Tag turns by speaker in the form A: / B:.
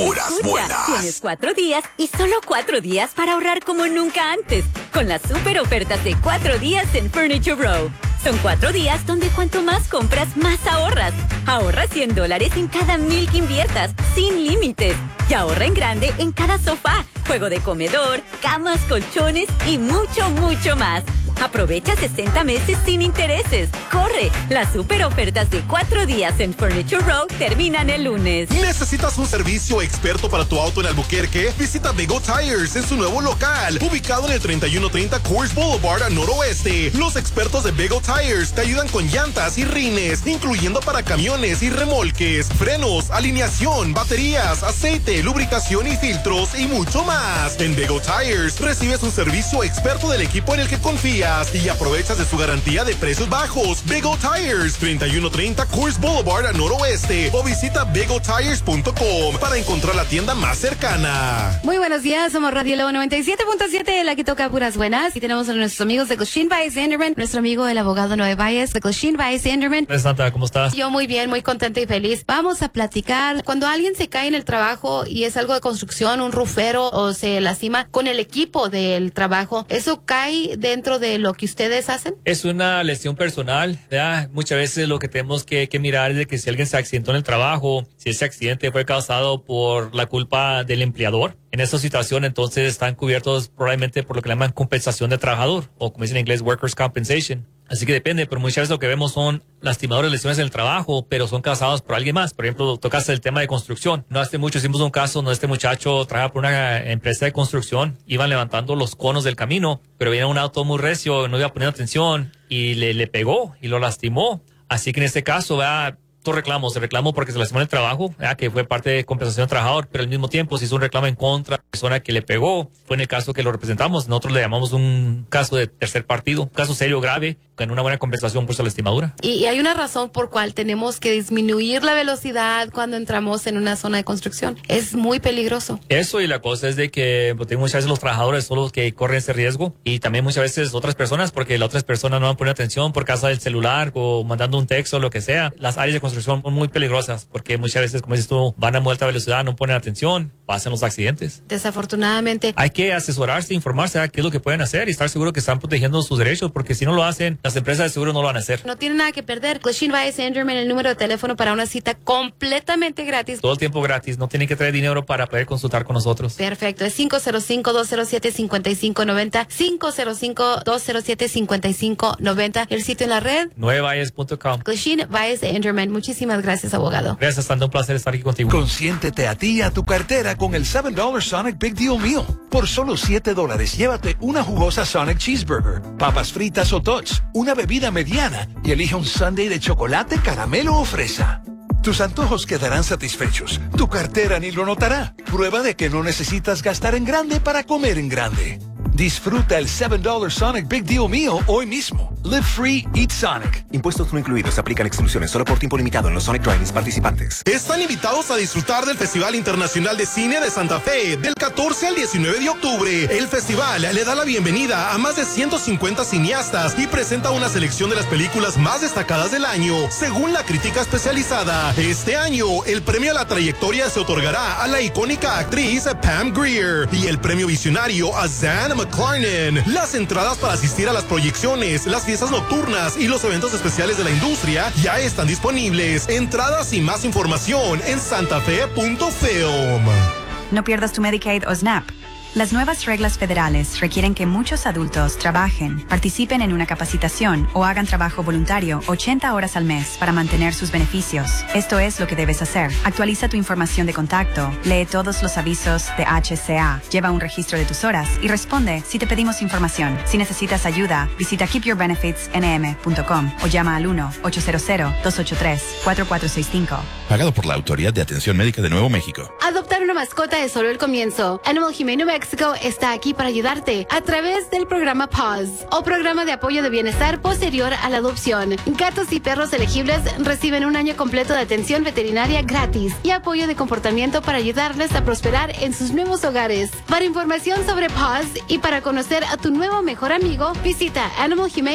A: puras buenas.
B: Tienes 4 días y solo 4 días para ahorrar como nunca antes. Con las super ofertas de 4 días en Furniture Row. Son 4 días donde cuanto más compras, más ahorras. Ahorra $100 en cada 1,000 que inviertas, sin límites. Y ahorra en grande en cada sofá, juego de comedor, camas, colchones y mucho, mucho más. Aprovecha 60 meses sin intereses. ¡Corre! Las super ofertas de 4 días en Furniture Row terminan el lunes.
C: ¿Necesitas un servicio experto para tu auto en Albuquerque? Visita Big O Tires en su nuevo local, ubicado en el 3130 Coors Boulevard a noroeste. Los expertos de Big O Tires te ayudan con llantas y rines, incluyendo para camiones y remolques, frenos, alineación, baterías, aceite, lubricación y filtros y mucho más. En Big O Tires recibes un servicio experto del equipo en el que confías y aprovechas de su garantía de precios bajos. Big O Tires, 3130 Coors Boulevard a noroeste, o visita bigotires.com para encontrar la tienda más cercana.
D: Muy buenos días, somos Radio Lobo 97.7, la que toca puras buenas, y tenemos a nuestros amigos de Cochin Baez Enderman, nuestro amigo el abogado Noé Baez de Cochin Baez Enderman.
E: Hola Santa, ¿cómo estás?
D: Yo muy bien, muy contenta y feliz. Vamos a platicar cuando alguien se cae en el trabajo y es algo de construcción, un rufero, o se lastima con el equipo del trabajo, ¿eso cae dentro de lo que ustedes hacen?
E: Es una lesión personal, ¿verdad? Muchas veces lo que tenemos que mirar es de que si alguien se accidentó en el trabajo, si ese accidente fue causado por la culpa del empleador, en esa situación entonces están cubiertos probablemente por lo que llaman compensación de trabajador, o como dicen en inglés, workers' compensation. Así que depende, pero muchas veces lo que vemos son lastimadores, lesiones en el trabajo, pero son causados por alguien más. Por ejemplo, tocaste el tema de construcción. No hace mucho hicimos un caso donde este muchacho trabajaba por una empresa de construcción, iban levantando los conos del camino, pero viene un auto muy recio, no iba poniendo atención y le pegó y lo lastimó. Así que en este caso, ¿verdad? Dos reclamos, el reclamo porque se lastimó en el trabajo, que fue parte de compensación del trabajador, pero al mismo tiempo se hizo un reclamo en contra de la persona que le pegó. Fue en el caso que lo representamos, nosotros le llamamos un caso de tercer partido, un caso serio, grave, con una buena compensación por su lastimadura.
D: Y hay una razón por cual tenemos que disminuir la velocidad cuando entramos en una zona de construcción. Es muy peligroso.
E: Eso, y la cosa es de que muchas veces los trabajadores son los que corren ese riesgo, y también muchas veces otras personas, porque las otras personas no van a poner atención por causa del celular o mandando un texto o lo que sea. Las áreas de construcción son muy peligrosas porque muchas veces, como dices tú, van a muy alta velocidad, no ponen atención, pasan los accidentes.
D: Desafortunadamente.
E: Hay que asesorarse, informarse a qué es lo que pueden hacer y estar seguro que están protegiendo sus derechos, porque si no lo hacen, las empresas de seguro no lo van a hacer.
D: No tienen nada que perder. Cochin Baez Enderman, el número de teléfono para una cita completamente gratis.
E: Todo el tiempo gratis, no tienen que traer dinero para poder consultar con nosotros.
D: Perfecto, es 505-207-5590, 505-207-5590, el sitio en la red,
E: nuevaes.com.
D: Cochin Baez Enderman. Muchísimas gracias, abogado.
E: Gracias, Santa, un placer estar aquí contigo.
A: Consiéntete a ti y a tu cartera con el $7 Sonic Big Deal Meal. Por solo $7, llévate una jugosa Sonic Cheeseburger, papas fritas o tots, una bebida mediana y elige un sundae de chocolate, caramelo o fresa. Tus antojos quedarán satisfechos. Tu cartera ni lo notará. Prueba de que no necesitas gastar en grande para comer en grande. Disfruta el $7 Sonic Big Deal Meal hoy mismo. Live free, eat Sonic.
F: Impuestos no incluidos. Aplican exclusiones solo por tiempo limitado en los Sonic Drive-ins participantes.
C: Están invitados a disfrutar del Festival Internacional de Cine de Santa Fe del 14 al 19 de octubre. El festival le da la bienvenida a más de 150 cineastas y presenta una selección de las películas más destacadas del año, según la crítica especializada. Este año, el premio a la trayectoria se otorgará a la icónica actriz Pam Grier y el premio visionario a Zan McClarnon. Las entradas para asistir a las proyecciones, las fiestas nocturnas y los eventos especiales de la industria ya están disponibles. Entradas y más información en santafe.film.
G: No pierdas tu Medicaid o SNAP. Las nuevas reglas federales requieren que muchos adultos trabajen, participen en una capacitación o hagan trabajo voluntario 80 horas al mes para mantener sus beneficios. Esto es lo que debes hacer. Actualiza tu información de contacto, lee todos los avisos de HCA, lleva un registro de tus horas y responde si te pedimos información. Si necesitas ayuda, visita keepyourbenefitsnm.com o llama al 1-800-283-4465.
H: Pagado por la Autoridad de Atención Médica de Nuevo México.
D: Adoptar una mascota es solo el comienzo. Animal Humane México está aquí para ayudarte a través del programa PAWS o programa de apoyo de bienestar posterior a la adopción. Gatos y perros elegibles reciben un año completo de atención veterinaria gratis y apoyo de comportamiento para ayudarles a prosperar en sus nuevos hogares. Para información sobre PAWS y para conocer a tu nuevo mejor amigo, visita Animal Humane